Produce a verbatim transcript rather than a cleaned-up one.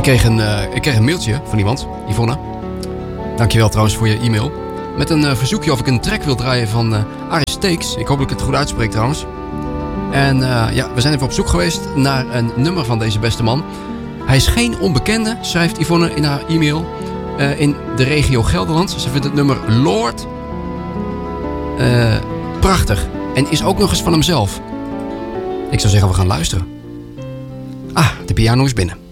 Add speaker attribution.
Speaker 1: kreeg, een, uh, ik kreeg een mailtje van iemand, Yvonne. Dankjewel trouwens voor je e-mail. Met een uh, verzoekje of ik een track wil draaien van uh, Aris Steaks. Ik hoop dat ik het goed uitspreek trouwens. En uh, ja, we zijn even op zoek geweest naar een nummer van deze beste man. Hij is geen onbekende, schrijft Yvonne in haar e-mail. Uh, in de regio Gelderland. Ze vindt het nummer Lord uh, prachtig. En is ook nog eens van hemzelf. Ik zou zeggen, we gaan luisteren. Ah, de piano is binnen.